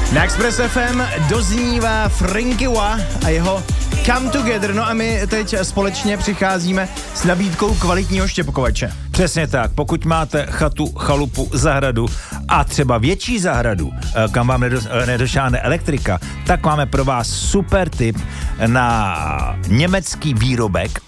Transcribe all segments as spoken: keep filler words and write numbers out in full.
Na Express F M doznívá Frankie Wah a jeho Come Together. No a my teď společně přicházíme s nabídkou kvalitního štěpkovače. Přesně tak, pokud máte chatu, chalupu, zahradu a třeba větší zahradu, kam vám nedošáhne elektrika, tak máme pro vás super tip na německý výrobek,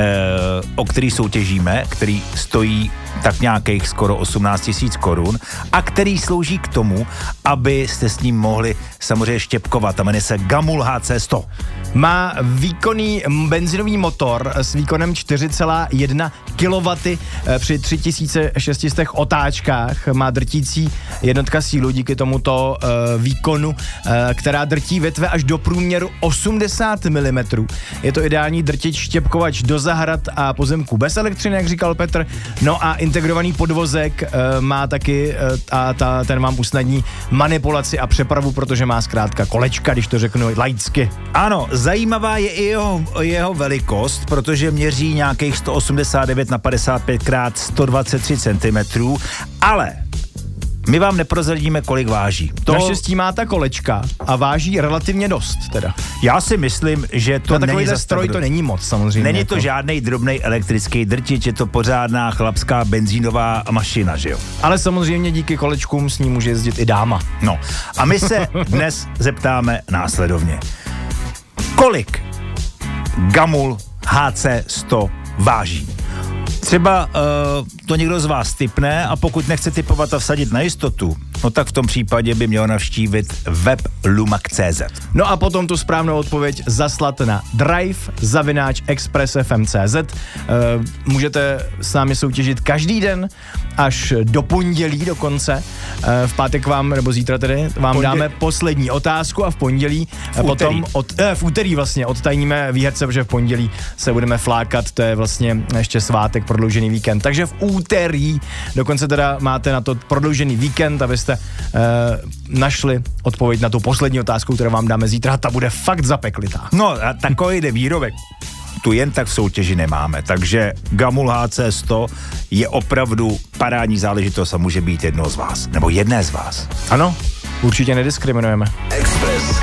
o který soutěžíme, který stojí tak nějakých skoro osmnáct tisíc korun a který slouží k tomu, abyste s ním mohli samozřejmě štěpkovat. A jmenuje se Gamul H C sto. Má výkonný benzinový motor s výkonem čtyři celá jedna kilowattů při tři tisíce šest set otáčkách. Má drtící jednotka sílu díky tomuto uh, výkonu, uh, která drtí větve až do průměru osmdesát milimetrů. Je to ideální drtič štěpkovač do zahrad a pozemků bez elektřiny, jak říkal Petr. No a integrovaný podvozek uh, má taky uh, a ta, ten vám usnadní manipulaci a přepravu, protože má zkrátka kolečka, když to řeknu laicky. Ano, zajímavá je i jeho, jeho velikost, protože měří nějakých sto osmdesát devět na padesát pět krát sto dvacet tři centimetrů, ale my vám neprozradíme, kolik váží. To naštěstí má ta kolečka a váží relativně dost teda. Já si myslím, že to na není za stroj to není moc samozřejmě. Není jako. to žádnej drobnej elektrický drtič, je to pořádná chlapská benzínová mašina, že jo? Ale samozřejmě díky kolečkům s ní může jezdit i dáma. No a my se dnes zeptáme následovně. Kolik Gamul H C sto váží? Třeba uh, to někdo z vás tipne a pokud nechce tipovat a vsadit na jistotu, no tak v tom případě by měl navštívit web lumak tečka cé zet. No a potom tu správnou odpověď zaslat na drive zavináč express f m tečka cé zet. Uh, můžete s námi soutěžit každý den až do pondělí dokonce. Uh, v pátek vám, nebo zítra tedy, vám Ponděl... dáme poslední otázku a v pondělí v potom od, eh, v úterý vlastně odtajníme výherce, protože v pondělí se budeme flákat, to je vlastně ještě svátek, prodloužený víkend. Takže v úterý dokonce teda máte na to prodloužený víkend, abyste uh, našli odpověď na tu poslední otázku, kterou vám dáme zítra. Ta bude fakt zapeklitá. No a takovýhle výrobek tu jen tak v soutěži nemáme, takže Gamul H C sto je opravdu parádní záležitost a může být jedno z vás, nebo jedné z vás. Ano, určitě nediskriminujeme. Express